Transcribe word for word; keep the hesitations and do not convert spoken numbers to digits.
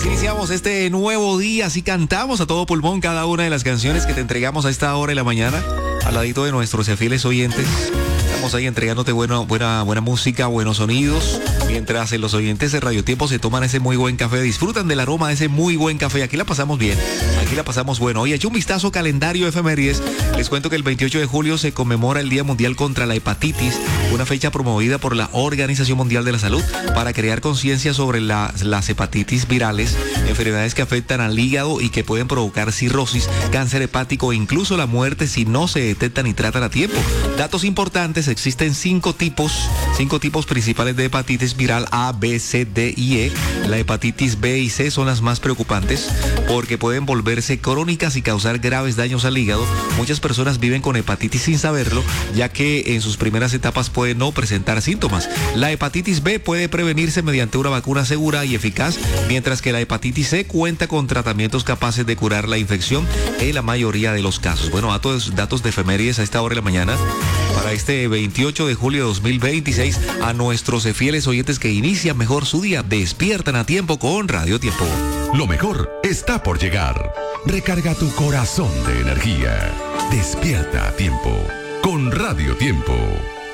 Iniciamos este nuevo día, así cantamos a todo pulmón cada una de las canciones que te entregamos a esta hora de la mañana, al ladito de nuestros fieles oyentes. Estamos ahí entregándote bueno, buena, buena música, buenos sonidos, mientras los oyentes de Radio Tiempo se toman ese muy buen café, disfrutan del aroma de ese muy buen café. Aquí la pasamos bien, aquí la pasamos bueno. Hoy hecho un vistazo calendario efemérides. Les cuento que el veintiocho de julio se conmemora el Día Mundial contra la Hepatitis, una fecha promovida por la Organización Mundial de la Salud para crear conciencia sobre la, las hepatitis virales, enfermedades que afectan al hígado y que pueden provocar cirrosis, cáncer hepático e incluso la muerte si no se detectan y tratan a tiempo. Datos importantes: existen cinco tipos, cinco tipos principales de hepatitis viral: A, B, C, D y E. La hepatitis B y C son las más preocupantes porque pueden volverse crónicas y causar graves daños al hígado. Muchas personas viven con hepatitis sin saberlo, ya que en sus primeras etapas puede no presentar síntomas. La hepatitis B puede prevenirse mediante una vacuna segura y eficaz, mientras que la hepatitis C cuenta con tratamientos capaces de curar la infección en la mayoría de los casos. Bueno, datos, datos de efemérides a esta hora de la mañana para este veintiocho de julio de dos mil veintiséis. A nuestros fieles oyentes que inician mejor su día, despiertan a tiempo con Radio Tiempo. Lo mejor está por llegar. Recarga tu corazón de energía. Despierta a tiempo con Radio Tiempo.